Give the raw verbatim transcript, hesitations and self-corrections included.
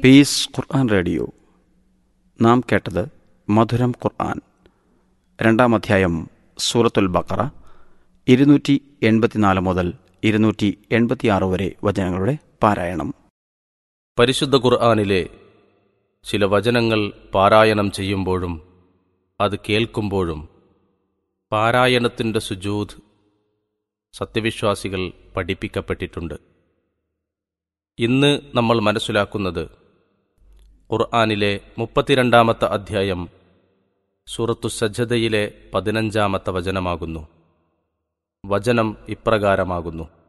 Piece ഖുർആൻ radio. നാം കേട്ടത് മധുരം ഖുർആൻ, രണ്ടാം അധ്യായം സൂറത്തുൽ ബഖറ, ഇരുന്നൂറ്റി എൺപത്തിനാല് മുതൽ ഇരുന്നൂറ്റി എൺപത്തിയാറ് വരെ വചനങ്ങളുടെ പാരായണം. പരിശുദ്ധ ഖുർആനിലെ ചില വചനങ്ങൾ പാരായണം ചെയ്യുമ്പോഴും അത് കേൾക്കുമ്പോഴും പാരായണത്തിൻ്റെ സുജൂദ് സത്യവിശ്വാസികൾ പഠിപ്പിക്കപ്പെട്ടിട്ടുണ്ട്. ഇന്ന് നമ്മൾ മനസ്സിലാക്കുന്നത് ഖുർആനിലെ മുപ്പത്തിരണ്ടാമത്തെ അധ്യായം സൂറത്തു സജ്ജദയിലെ പതിനഞ്ചാമത്തെ വചനമാകുന്നു. വചനം ഇപ്രകാരമാകുന്നു: